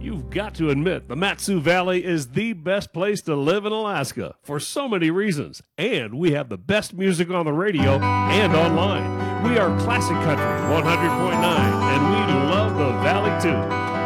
You've got to admit the Mat-Su Valley is the best place to live in Alaska for so many reasons. And we have the best music on the radio and online. We are Classic Country 100.9, and we love the Valley too.